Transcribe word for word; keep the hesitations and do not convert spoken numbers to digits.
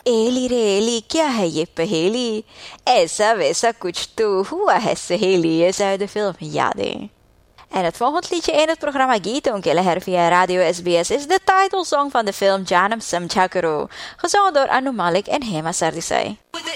एली रे एली, क्या है ये पहेली, ऐसा वैसा कुछ तो हुआ है सहेली. Is uit de film Jade. En het volgende liedje in het programma Gita Onkele via Radio S B S is de titelsong van de film Janam Samchakuru, gezongen door Anu Malik en Hema Sardisai.